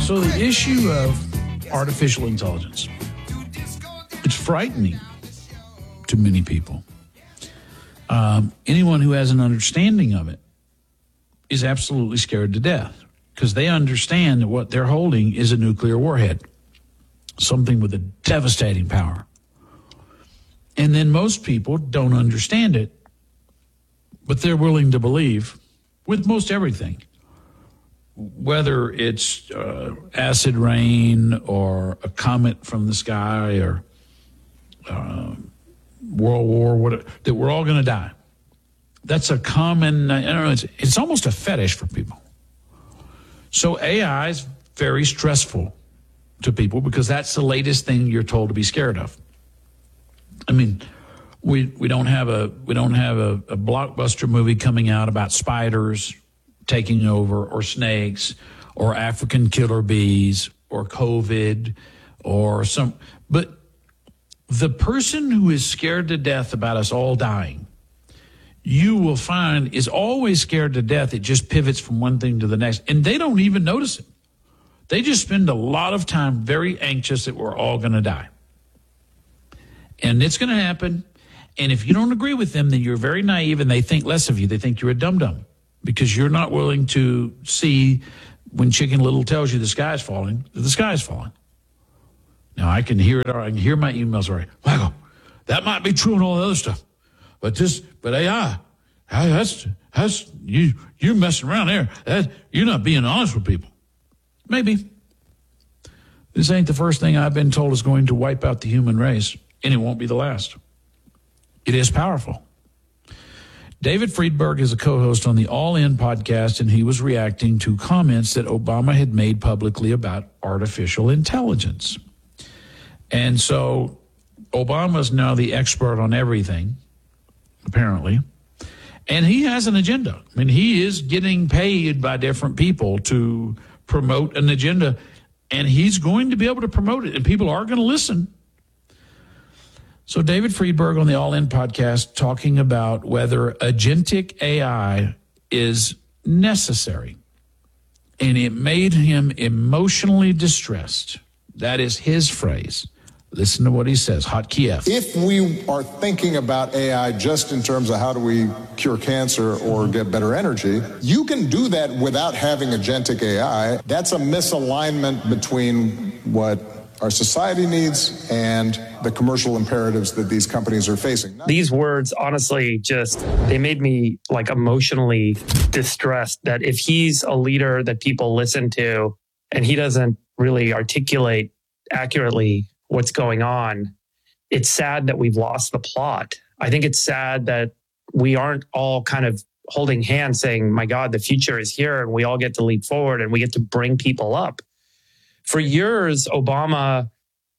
So the issue of artificial intelligence, it's frightening to many people. Anyone who has an understanding of it is absolutely scared to death because they understand that what they're holding is a nuclear warhead, something with a devastating power. And then most people don't understand it, but they're willing to believe with most everything, whether it's acid rain or a comet from the sky or World War, that we're all going to die. That's a common, I don't know, it's almost a fetish for people. So AI is very stressful to people because that's the latest thing you're told to be scared of. I mean, we don't have a blockbuster movie coming out about spiders taking over or snakes or African killer bees or COVID or but the person who is scared to death about us all dying, you will find is always scared to death. It just pivots from one thing to the next, and they don't even notice it. They just spend a lot of time very anxious that we're all going to die. And it's going to happen. And if you don't agree with them, then you're very naive and they think less of you. They think you're a dum-dum because you're not willing to see when Chicken Little tells you the sky's falling, that the sky's falling. Now, I can hear it, or I can hear my emails already. Michael, that might be true and all the other stuff. But AI, that's you're messing around there. You're not being honest with people. Maybe. This ain't the first thing I've been told is going to wipe out the human race, and it won't be the last. It is powerful. David Friedberg is a co-host on the All In podcast, and he was reacting to comments that Obama had made publicly about artificial intelligence. And so Obama's now the expert on everything, apparently. And he has an agenda. I mean, he is getting paid by different people to promote an agenda, and he's going to be able to promote it, and people are going to listen. So David Friedberg on the All In podcast talking about whether agentic AI is necessary, and it made him emotionally distressed. That is his phrase. Listen to what he says. Hot Kiev. If we are thinking about AI just in terms of how do we cure cancer or get better energy, you can do that without having agentic AI. That's a misalignment between what our society needs and the commercial imperatives that these companies are facing. These words, honestly, they made me like emotionally distressed that if he's a leader that people listen to and he doesn't really articulate accurately what's going on, it's sad that we've lost the plot. I think it's sad that we aren't all kind of holding hands saying, my God, the future is here and we all get to leap forward and we get to bring people up. For years, Obama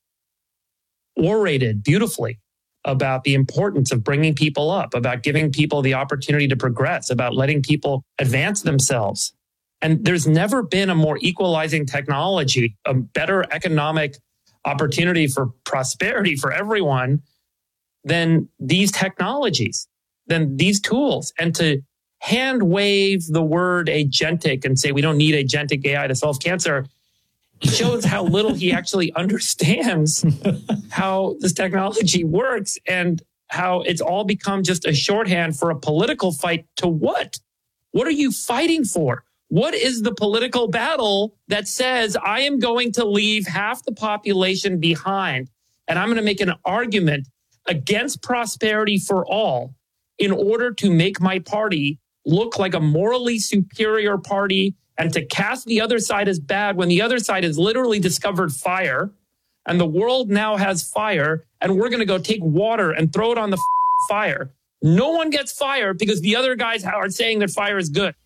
orated beautifully about the importance of bringing people up, about giving people the opportunity to progress, about letting people advance themselves. And there's never been a more equalizing technology, a better economic opportunity for prosperity for everyone than these technologies, than these tools. And to hand wave the word agentic and say we don't need agentic AI to solve cancer shows how little he actually understands how this technology works and how it's all become just a shorthand for a political fight to what? What are you fighting for? What is the political battle that says I am going to leave half the population behind and I'm going to make an argument against prosperity for all in order to make my party look like a morally superior party and to cast the other side as bad when the other side has literally discovered fire and the world now has fire and we're going to go take water and throw it on the fire. No one gets fire because the other guys are saying that fire is good.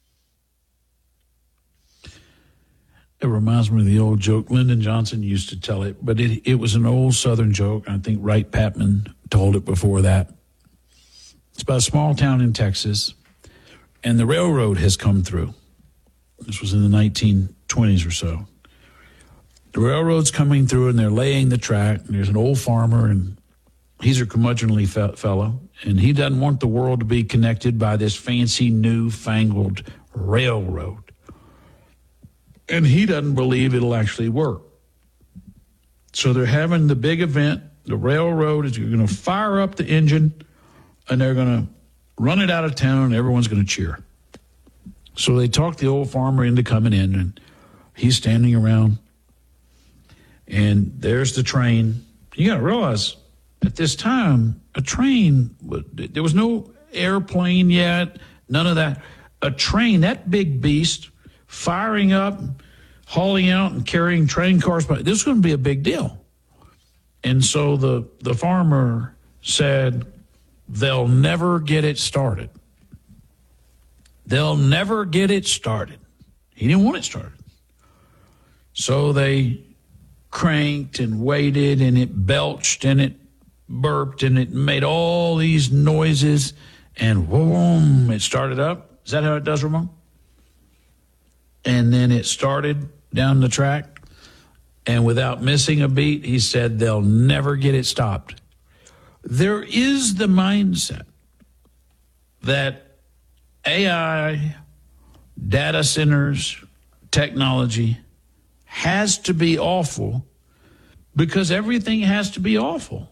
It reminds me of the old joke. Lyndon Johnson used to tell it, but it was an old Southern joke. I think Wright Patman told it before that. It's about a small town in Texas, and the railroad has come through. This was in the 1920s or so. The railroad's coming through, and they're laying the track, and there's an old farmer, and he's a curmudgeonly fellow, and he doesn't want the world to be connected by this fancy, new-fangled railroad. And he doesn't believe it'll actually work. So they're having the big event. The railroad is going to fire up the engine, and they're going to run it out of town, and everyone's going to cheer. So they talked the old farmer into coming in, and he's standing around, and there's the train. You got to realize, at this time, a train, there was no airplane yet, none of that. A train, that big beast, firing up, hauling out and carrying train cars, this is going to be a big deal. And so the farmer said, they'll never get it started. They'll never get it started. He didn't want it started. So they cranked and waited, and it belched and it burped and it made all these noises, and boom, it started up. Is that how it does, Ramon? And then it started down the track, and without missing a beat, he said they'll never get it stopped. There is the mindset that AI, data centers, technology has to be awful because everything has to be awful.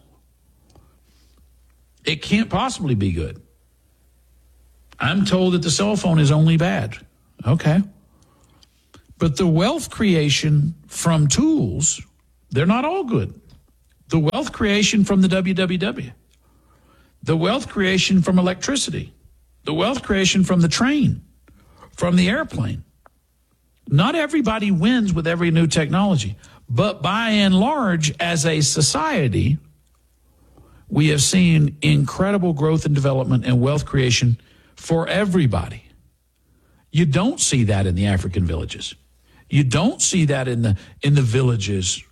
It can't possibly be good. I'm told that the cell phone is only bad. Okay. But the wealth creation from tools, they're not all good. The wealth creation from the WWW, the wealth creation from electricity, the wealth creation from the train, from the airplane. Not everybody wins with every new technology, but by and large, as a society, we have seen incredible growth and development and wealth creation for everybody. You don't see that in the African villages. You don't see that in the villages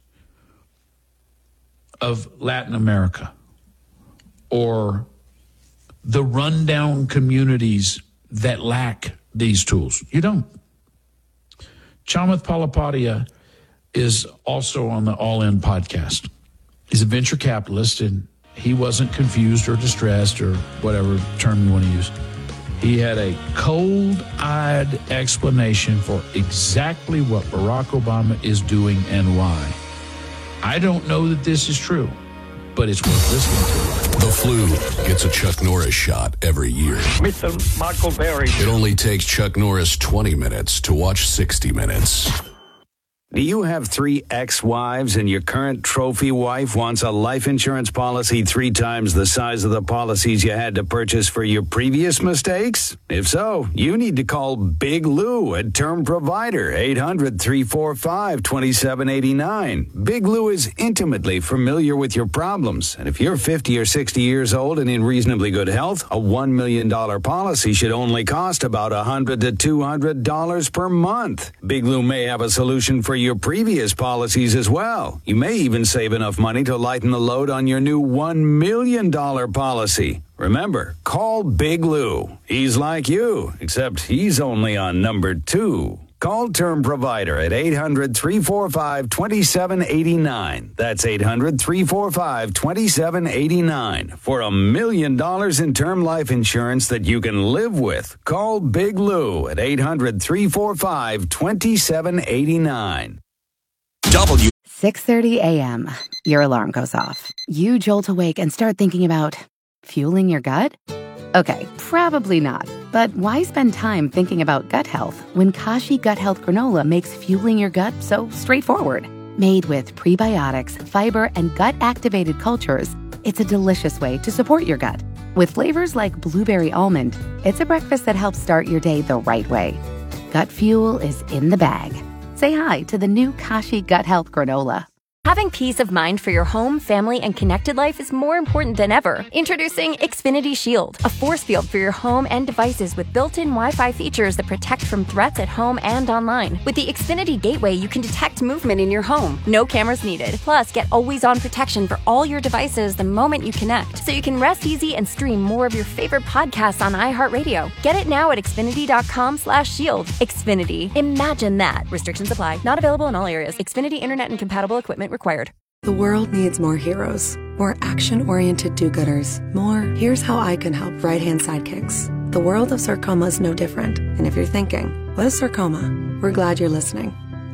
of Latin America or the rundown communities that lack these tools. You don't. Chamath Palihapitiya is also on the All In podcast. He's a venture capitalist, and he wasn't confused or distressed or whatever term you want to use. He had a cold-eyed explanation for exactly what Barack Obama is doing and why. I don't know that this is true, but it's worth listening to. The flu gets a Chuck Norris shot every year. Mr. Michael Berry. It only takes Chuck Norris 20 minutes to watch 60 Minutes. Do you have 3 ex-wives and your current trophy wife wants a life insurance policy 3 times the size of the policies you had to purchase for your previous mistakes? If so, you need to call Big Lou at Term Provider, 800-345-2789. Big Lou is intimately familiar with your problems, and if you're 50 or 60 years old and in reasonably good health, a $1 million policy should only cost about $100 to $200 per month. Big Lou may have a solution for your previous policies as well. You may even save enough money to lighten the load on your new $1 million policy. Remember, call Big Lou. He's like you, except he's only on number 2. Call Term Provider at 800-345-2789. That's 800-345-2789 for $1 million in term life insurance that you can live with. Call Big Lou at 800-345-2789. 6:30 a.m. Your alarm goes off. You jolt awake and start thinking about fueling your gut? Okay, probably not. But why spend time thinking about gut health when Kashi Gut Health Granola makes fueling your gut so straightforward? Made with prebiotics, fiber, and gut-activated cultures, it's a delicious way to support your gut. With flavors like blueberry almond, it's a breakfast that helps start your day the right way. Gut fuel is in the bag. Say hi to the new Kashi Gut Health Granola. Having peace of mind for your home, family, and connected life is more important than ever. Introducing Xfinity Shield, a force field for your home and devices with built-in Wi-Fi features that protect from threats at home and online. With the Xfinity Gateway, you can detect movement in your home. No cameras needed. Plus, get always-on protection for all your devices the moment you connect, so you can rest easy and stream more of your favorite podcasts on iHeartRadio. Get it now at Xfinity.com/shield. Xfinity. Imagine that. Restrictions apply. Not available in all areas. Xfinity Internet and compatible equipment required. The world needs more heroes, more action-oriented do-gooders, more here's how I can help right-hand sidekicks. The world of sarcoma is no different. And if you're thinking, what is sarcoma? We're glad you're listening.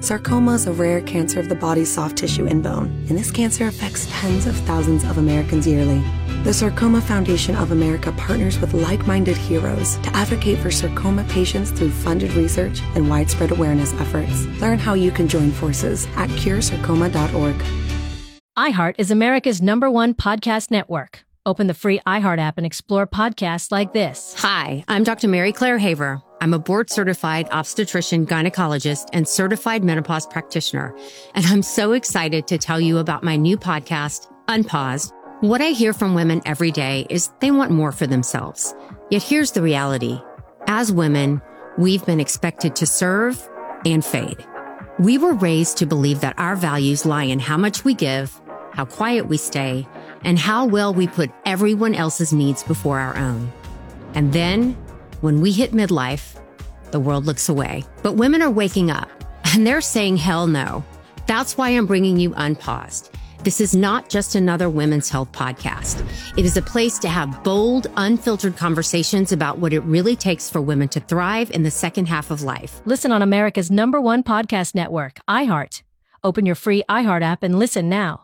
Sarcoma is a rare cancer of the body's soft tissue and bone, and this cancer affects tens of thousands of Americans yearly. The Sarcoma Foundation of America partners with like-minded heroes to advocate for sarcoma patients through funded research and widespread awareness efforts. Learn how you can join forces at curesarcoma.org. iHeart is America's #1 podcast network. Open the free iHeart app and explore podcasts like this. Hi, I'm Dr. Mary Claire Haver. I'm a board-certified obstetrician, gynecologist, and certified menopause practitioner. And I'm so excited to tell you about my new podcast, Unpaused. What I hear from women every day is they want more for themselves. Yet here's the reality. As women, we've been expected to serve and fade. We were raised to believe that our values lie in how much we give, how quiet we stay, and how well we put everyone else's needs before our own. And then, when we hit midlife, the world looks away. But women are waking up, and they're saying hell no. That's why I'm bringing you Unpaused. This is not just another women's health podcast. It is a place to have bold, unfiltered conversations about what it really takes for women to thrive in the second half of life. Listen on America's #1 podcast network, iHeart. Open your free iHeart app and listen now.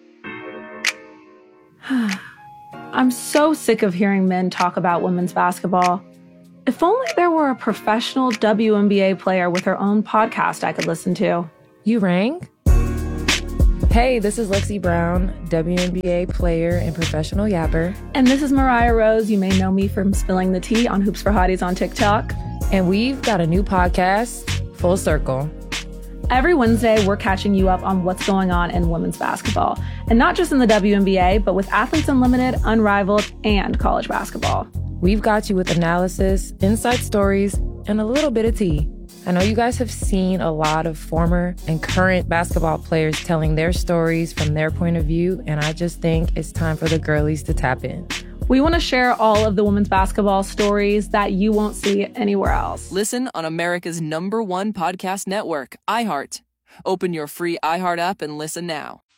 I'm so sick of hearing men talk about women's basketball. If only there were a professional WNBA player with her own podcast I could listen to. You rang? Hey, this is Lexi Brown, WNBA player and professional yapper. And this is Mariah Rose. You may know me from spilling the tea on Hoops for Hotties on TikTok. And we've got a new podcast, Full Circle. Every Wednesday, we're catching you up on what's going on in women's basketball. And not just in the WNBA, but with Athletes Unlimited, Unrivaled, and college basketball. We've got you with analysis, inside stories, and a little bit of tea. I know you guys have seen a lot of former and current basketball players telling their stories from their point of view, and I just think it's time for the girlies to tap in. We want to share all of the women's basketball stories that you won't see anywhere else. Listen on America's #1 podcast network, iHeart. Open your free iHeart app and listen now.